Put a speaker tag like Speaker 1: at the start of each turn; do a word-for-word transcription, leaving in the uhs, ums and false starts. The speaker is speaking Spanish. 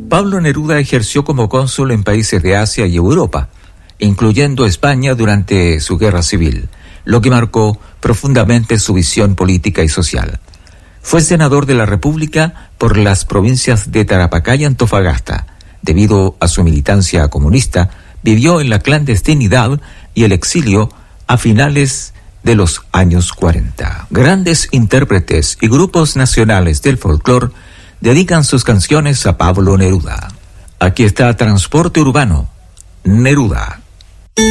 Speaker 1: Pablo Neruda ejerció como cónsul en países de Asia y Europa, incluyendo España durante su guerra civil, lo que marcó profundamente su visión política y social. Fue senador de la República por las provincias de Tarapacá y Antofagasta. Debido a su militancia comunista, vivió en la clandestinidad y el exilio a finales de los años cuarenta. Grandes intérpretes y grupos nacionales del folclore dedican sus canciones a Pablo Neruda. Aquí está Transporte Urbano, Neruda.